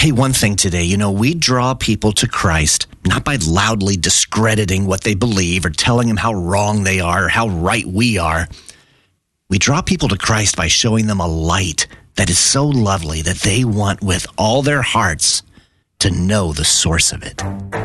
Hey, one thing today, we draw people to Christ not by loudly discrediting what they believe or telling them how wrong they are or how right we are. We draw people to Christ by showing them a light that is so lovely that they want with all their hearts to know the source of it.